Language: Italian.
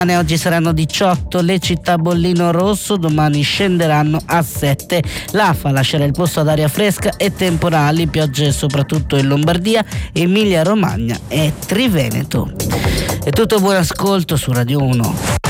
Oggi saranno 18 le città a bollino rosso, domani scenderanno a 7. L'AFA lascerà il posto ad aria fresca e temporali, piogge soprattutto in Lombardia, Emilia Romagna e Triveneto. È tutto, buon ascolto su Radio 1.